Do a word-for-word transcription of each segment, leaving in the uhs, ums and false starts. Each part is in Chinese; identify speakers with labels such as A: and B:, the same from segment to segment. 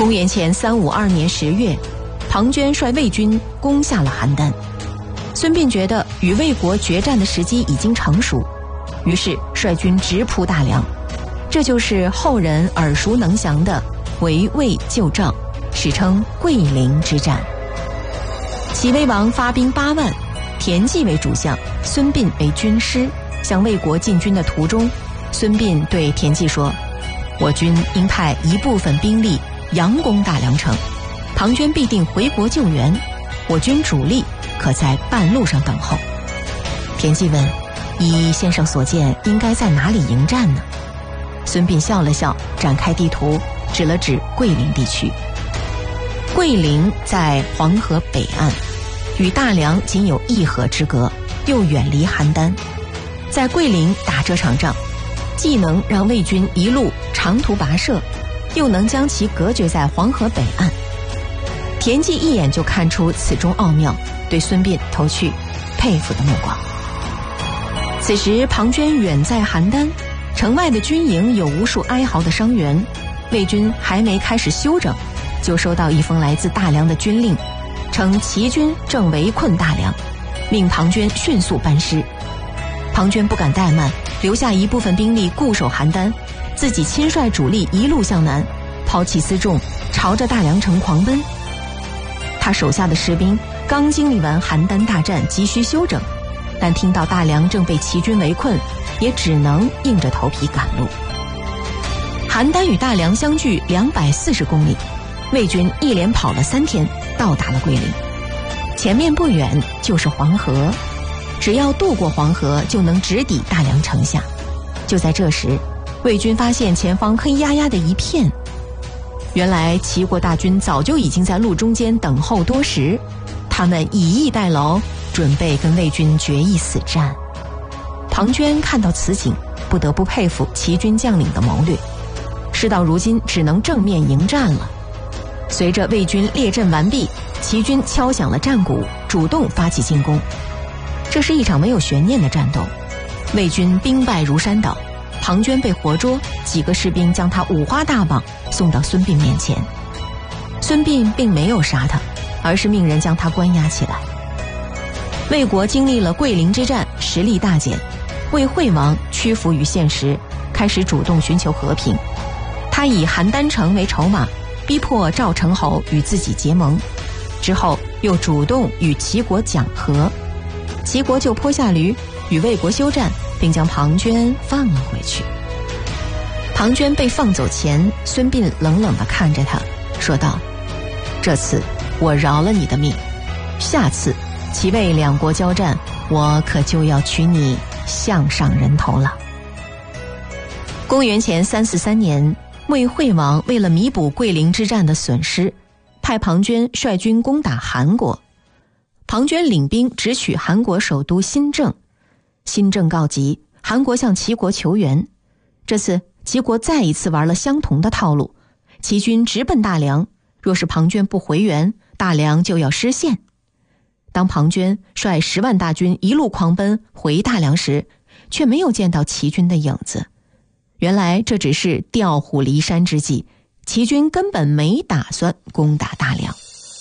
A: 公元前三五二年十月，庞涓率魏军攻下了邯郸。孙膑觉得与魏国决战的时机已经成熟，于是率军直扑大梁。这就是后人耳熟能详的围魏救赵，史称桂林之战。齐威王发兵八万，田忌为主将，孙膑为军师。向魏国进军的途中，孙膑对田忌说：我军应派一部分兵力佯攻大梁城，庞涓必定回国救援，我军主力可在半路上等候。田忌问：依先生所见，应该在哪里迎战呢？孙膑笑了笑，展开地图，指了指桂林地区。桂林在黄河北岸，与大梁仅有一河之隔，又远离邯郸。在桂林打这场仗，既能让魏军一路长途跋涉，又能将其隔绝在黄河北岸。田忌一眼就看出此中奥妙，对孙膑投去佩服的目光。此时庞涓远在邯郸，城外的军营有无数哀嚎的伤员，魏军还没开始休整，就收到一封来自大梁的军令，称齐军正围困大梁，命庞涓迅速班师。庞涓不敢怠慢，留下一部分兵力固守邯郸，自己亲率主力一路向南，抛弃辎重，朝着大梁城狂奔。他手下的士兵刚经历完邯郸大战，急需休整，但听到大梁正被齐军围困，也只能硬着头皮赶路。邯郸与大梁相距两百四十公里，魏军一连跑了三天，到达了桂林。前面不远就是黄河，只要渡过黄河，就能直抵大梁城下。就在这时，魏军发现前方黑压压的一片，原来齐国大军早就已经在路中间等候多时，他们以逸待劳，准备跟魏军决一死战。庞涓看到此景，不得不佩服齐军将领的谋略，事到如今只能正面迎战了。随着魏军列阵完毕，齐军敲响了战鼓，主动发起进攻。这是一场没有悬念的战斗，魏军兵败如山倒，庞涓被活捉，几个士兵将他五花大绑送到孙膑面前。孙膑并没有杀他，而是命人将他关押起来。魏国经历了桂林之战，实力大减，魏惠王屈服于现实，开始主动寻求和平。他以邯郸城为筹码，逼迫赵成侯与自己结盟，之后又主动与齐国讲和，齐国就坡下驴，与魏国休战，并将庞涓放了回去。庞涓被放走前，孙膑冷冷地看着他，说道：这次我饶了你的命，下次齐魏两国交战，我可就要取你项上人头了。公元前三四三年，魏惠王为了弥补桂林之战的损失，派庞涓率军攻打韩国。庞涓领兵直取韩国首都新郑，新郑告急，韩国向齐国求援。这次齐国再一次玩了相同的套路，齐军直奔大梁，若是庞涓不回援，大梁就要失陷。当庞涓率十万大军一路狂奔回大梁时，却没有见到齐军的影子。原来这只是调虎离山之计，齐军根本没打算攻打大梁。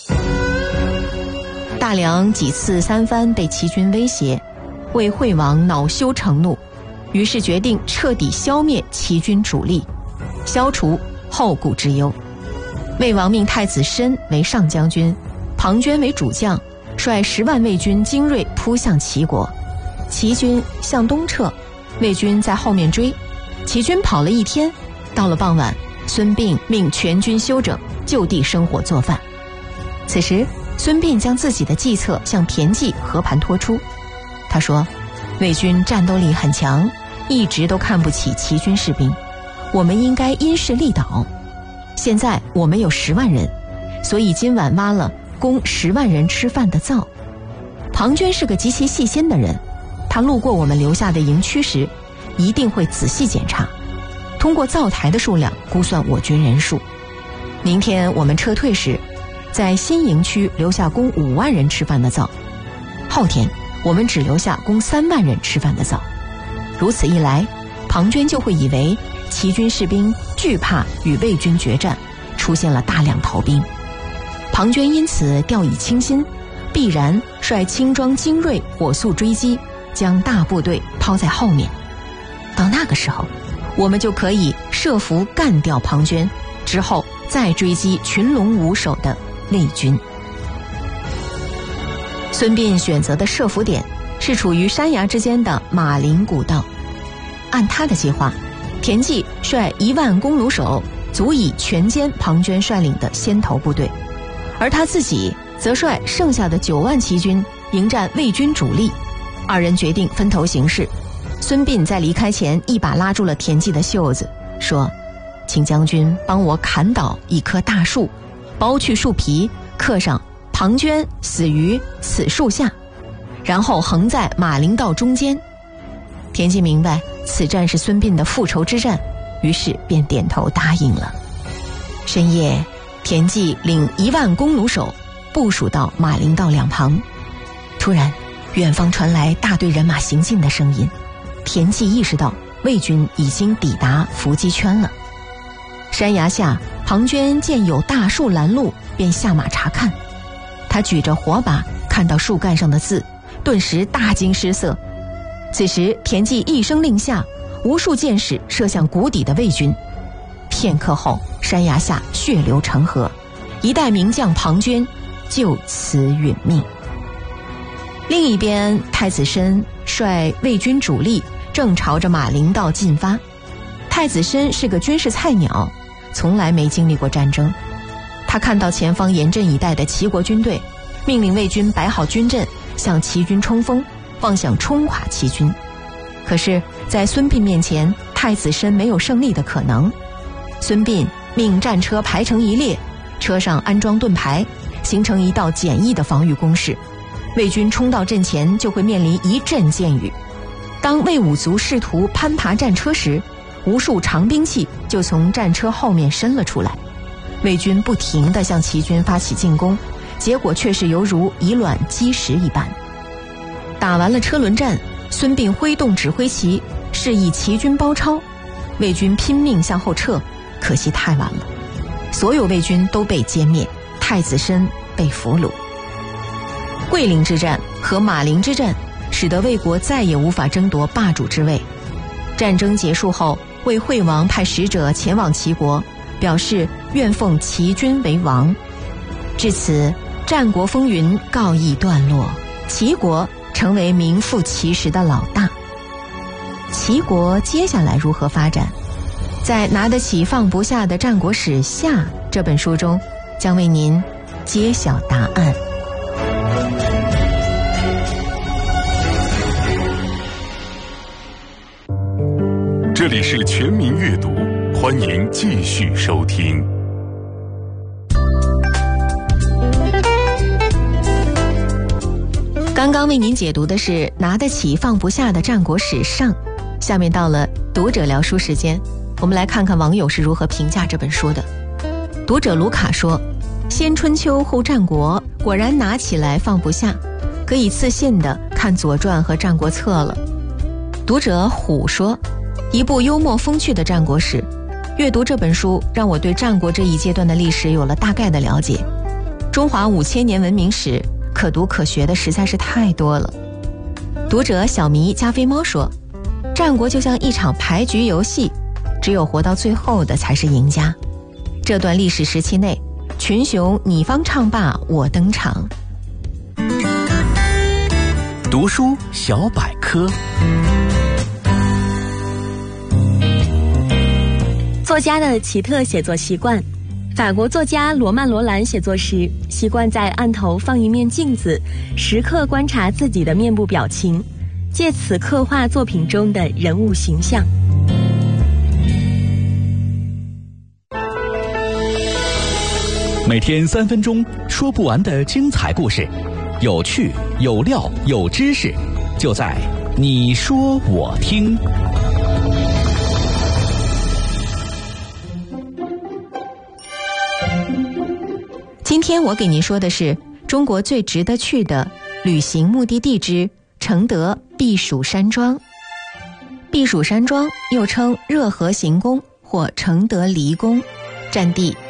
A: 大梁几次三番被齐军威胁，魏惠王恼羞成怒，于是决定彻底消灭齐军主力，消除后顾之忧。魏王命太子申为上将军，庞涓为主将，率十万魏军精锐扑向齐国。齐军向东撤，魏军在后面追，齐军跑了一天，到了傍晚，孙膑命全军休整，就地生火做饭。此时孙膑将自己的计策向田忌和盘托出，他说：魏军战斗力很强，一直都看不起齐军士兵，我们应该因势利导。现在我们有十万人，所以今晚挖了供十万人吃饭的灶。庞涓是个极其细心的人，他路过我们留下的营区时，一定会仔细检查，通过灶台的数量估算我军人数。明天我们撤退时，在新营区留下供五万人吃饭的灶，后天我们只留下供三万人吃饭的灶。如此一来，庞涓就会以为齐军士兵惧怕与魏军决战， 出现了大量逃兵。庞涓因此掉以轻心，必然率轻装精锐火速追击，将大部队抛在后面。到那个时候，我们就可以设伏干掉庞涓，之后再追击群龙无首的魏军。孙膑选择的设伏点是处于山崖之间的马陵古道。按他的计划，田忌率一万弓弩手足以全歼庞涓率领的先头部队，而他自己则率剩下的九万骑军迎战魏军主力。二人决定分头行事。孙膑在离开前一把拉住了田忌的袖子，说：请将军帮我砍倒一棵大树，剥去树皮，刻上庞涓死于此树下，然后横在马陵道中间。田忌明白此战是孙膑的复仇之战，于是便点头答应了。深夜，田忌领一万弓弩手部署到马陵道两旁。突然，远方传来大队人马行进的声音，田忌意识到魏军已经抵达伏击圈了。山崖下，庞涓见有大树拦路，便下马查看。他举着火把，看到树干上的字，顿时大惊失色。此时田忌一声令下，无数箭矢射向谷底的魏军。片刻后，山崖下血流成河，一代名将庞涓就此殒命。另一边，太子申率魏军主力正朝着马陵道进发。太子申是个军事菜鸟，从来没经历过战争。他看到前方严阵以待的齐国军队，命令魏军摆好军阵，向齐军冲锋，妄想冲垮齐军。可是在孙膑面前，太子申没有胜利的可能。孙膑命战车排成一列，车上安装盾牌，形成一道简易的防御工事。魏军冲到阵前，就会面临一阵箭雨。当魏武卒试图攀爬战车时，无数长兵器就从战车后面伸了出来。魏军不停地向齐军发起进攻，结果却是犹如以卵击石一般。打完了车轮战，孙膑挥动指挥旗，示意齐军包抄。魏军拼命向后撤，可惜太晚了，所有魏军都被歼灭，太子申被俘虏。桂林之战和马陵之战使得魏国再也无法争夺霸主之位。战争结束后，魏惠王派使者前往齐国，表示愿奉齐军为王。至此，战国风云告一段落，齐国成为名副其实的老大。齐国接下来如何发展，在拿得起放不下的战国史下这本书中，将为您揭晓答案。
B: 这里是全民阅读，欢迎继续收听。
A: 刚刚为您解读的是拿得起放不下的战国史上，下面到了读者聊书时间，我们来看看网友是如何评价这本书的。读者卢卡说，先春秋后战国，果然拿起来放不下，可以自信地看左传和战国策了。读者虎说，一部幽默风趣的战国史，阅读这本书让我对战国这一阶段的历史有了大概的了解。中华五千年文明史可读可学的实在是太多了。读者小迷加菲猫说，战国就像一场牌局游戏，只有活到最后的才是赢家。这段历史时期内，群雄你方唱罢我登场。
C: 读书小百科。
D: 作家的奇特写作习惯。法国作家罗曼·罗兰写作时，习惯在案头放一面镜子，时刻观察自己的面部表情，借此刻画作品中的人物形象。
C: 每天三分钟，说不完的精彩故事，有趣有料有知识，就在你说我听。
A: 今天我给您说的是中国最值得去的旅行目的地之承德避暑山庄。避暑山庄又称热河行宫或承德离宫，占地